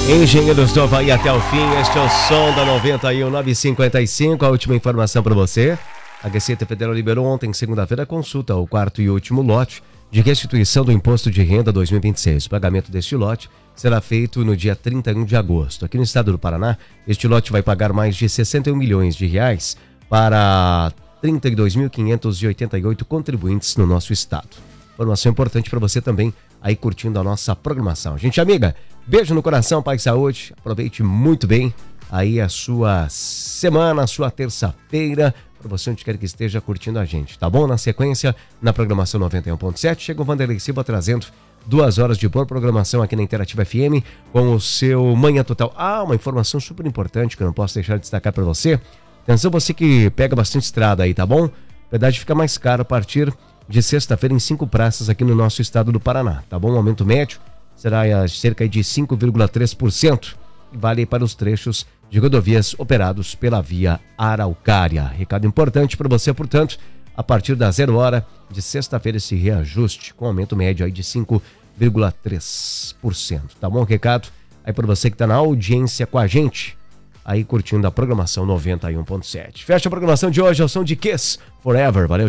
Engenheiros do Havaí até o fim, este é o som da 91.955, a última informação para você. A Receita Federal liberou ontem, segunda-feira, a consulta ao quarto e último lote de restituição do Imposto de Renda 2026. O pagamento deste lote será feito no dia 31 de agosto. Aqui no estado do Paraná, este lote vai pagar mais de 61 milhões de reais para 32.588 contribuintes no nosso estado. Informação importante para você também aí curtindo a nossa programação. Gente amiga, beijo no coração, paz e saúde, aproveite muito bem aí a sua semana, a sua terça-feira, para você onde quer que esteja curtindo a gente, tá bom? Na sequência, na programação 91.7, chega o Vanderlei Silva trazendo 2 horas de boa programação aqui na Interativa FM com o seu Manhã Total. Uma informação super importante que eu não posso deixar de destacar para você. Atenção, você que pega bastante estrada aí, tá bom? A verdade fica mais caro a partir de sexta-feira em 5 praças aqui no nosso estado do Paraná, tá bom? O aumento médio será cerca de 5,3% e vale para os trechos de rodovias operados pela Via Araucária. Recado importante para você, portanto, a partir da 0 hora de sexta-feira esse reajuste com aumento médio aí de 5,3%, tá bom? Recado aí para você que está na audiência com a gente, aí curtindo a programação 91.7. Fecha a programação de hoje ao som de Kiss Forever, valeu!